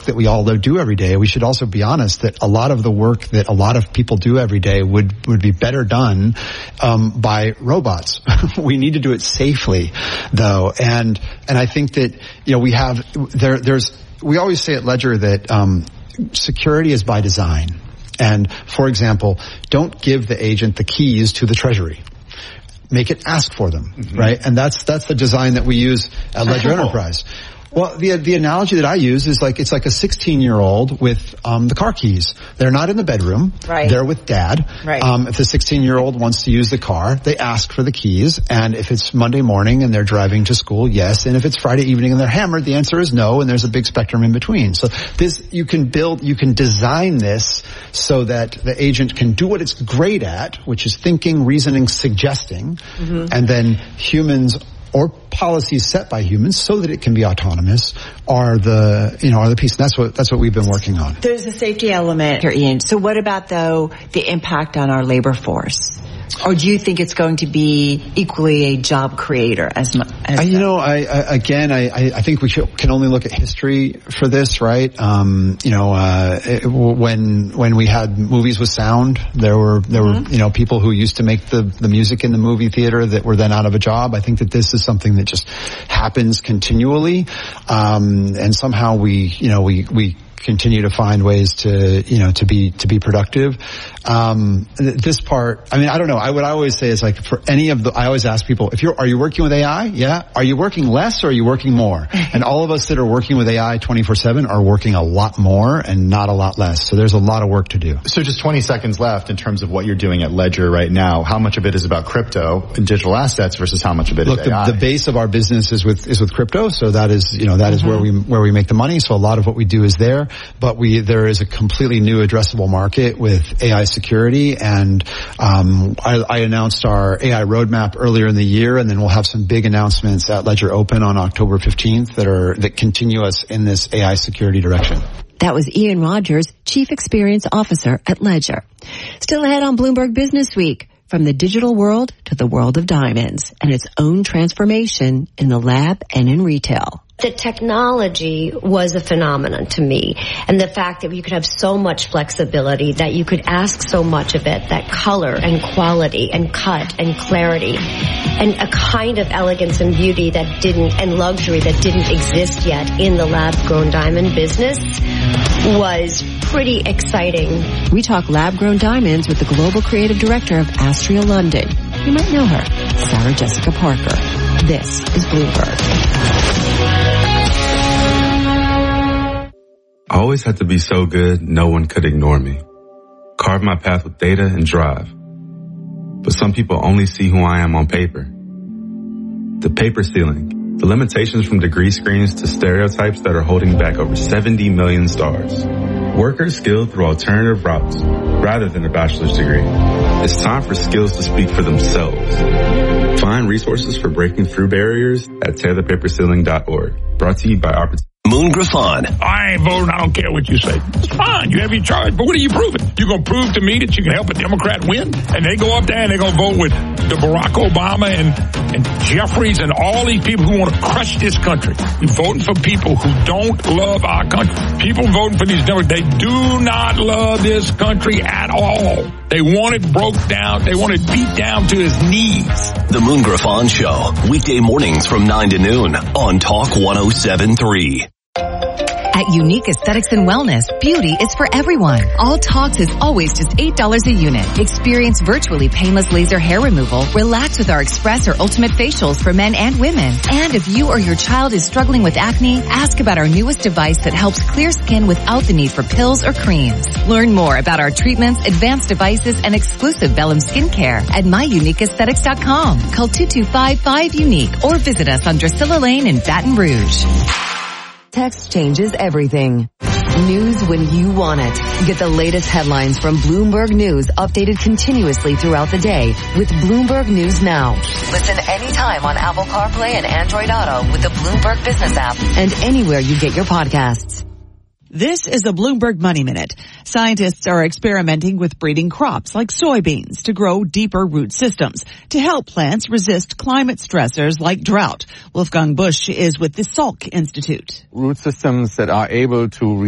that we all do every day, we should also be honest that a lot of the work that a lot of people do every day would be better done by robots. We need to do it safely, though, and I think that we always say at Ledger that security is by design. And for example, don't give the agent the keys to the treasury. Make it ask for them, right? And that's the design that we use at Ledger Enterprise. Well, the analogy that I use is it's like a 16-year-old with the car keys. They're not in the bedroom. Right. They're with dad. Right. If the 16-year-old wants to use the car, they ask for the keys. And if it's Monday morning and they're driving to school, yes. And if it's Friday evening and they're hammered, the answer is no. And there's a big spectrum in between. So you can design this so that the agent can do what it's great at, which is thinking, reasoning, suggesting, and then humans or policies set by humans so that it can be autonomous are the piece. And that's what we've been working on. There's a safety element here, Ian. So what about, though, the impact on our labor force? Or do you think it's going to be equally a job creator I think we can only look at history for this, right? When we had movies with sound, there were people who used to make the music in the movie theater that were then out of a job. I think that this is something that just happens continually, and somehow we continue to find ways to be productive. This part, I don't know. I always say is for any of I always ask people, are you working with AI? Yeah. Are you working less or are you working more? And all of us that are working with AI 24/7 are working a lot more and not a lot less. So there's a lot of work to do. So just 20 seconds left in terms of what you're doing at Ledger right now. How much of it is about crypto and digital assets versus how much of it is AI? The base of our business is with crypto. So that is, is where we make the money. So a lot of what we do is there. But there is a completely new addressable market with AI security, and I announced our AI roadmap earlier in the year, and then we'll have some big announcements at Ledger Open on October 15th that continue us in this AI security direction. That was Ian Rogers, Chief Experience Officer at Ledger. Still ahead on Bloomberg Business Week, from the digital world to the world of diamonds and its own transformation in the lab and in retail. The technology was a phenomenon to me, and the fact that you could have so much flexibility, that you could ask so much of it, that color and quality and cut and clarity and a kind of elegance and beauty and luxury that didn't exist yet in the lab-grown diamond business was pretty exciting. We talk lab-grown diamonds with the Global Creative Director of Astria London. You might know her, Sarah Jessica Parker. This is Bloomberg. I always had to be so good, no one could ignore me. Carve my path with data and drive. But some people only see who I am on paper. The paper ceiling, the limitations from degree screens to stereotypes that are holding back over 70 million stars. Workers skilled through alternative routes rather than a bachelor's degree. It's time for skills to speak for themselves. Find resources for breaking through barriers at tearthepaperceiling.org. Brought to you by Opportunity. Moon Griffon. I ain't voting. I don't care what you say. It's fine. You have your charge. But what are you proving? You're going to prove to me that you can help a Democrat win? And they go up there and they're going to vote with the Barack Obama and Jeffries and all these people who want to crush this country. You're voting for people who don't love our country. People voting for these Democrats, they do not love this country at all. They want it broke down. They want it beat down to his knees. The Moon Griffon Show. Weekday mornings from 9 to noon on Talk 107.3. At Unique Aesthetics and Wellness, beauty is for everyone. All Talks is always just $8 a unit. Experience virtually painless laser hair removal. Relax with our Express or Ultimate facials for men and women. And if you or your child is struggling with acne, ask about our newest device that helps clear skin without the need for pills or creams. Learn more about our treatments, advanced devices, and exclusive Bellum skincare at myuniqueaesthetics.com. Call 2255-UNIQUE or visit us on Drusilla Lane in Baton Rouge. Text changes everything. News when you want it. Get the latest headlines from Bloomberg News updated continuously throughout the day with Bloomberg News Now. Listen anytime on Apple CarPlay and Android Auto with the Bloomberg Business app and anywhere you get your podcasts. This is a Bloomberg Money Minute. Scientists are experimenting with breeding crops like soybeans to grow deeper root systems to help plants resist climate stressors like drought. Wolfgang Busch is with the Salk Institute. Root systems that are able to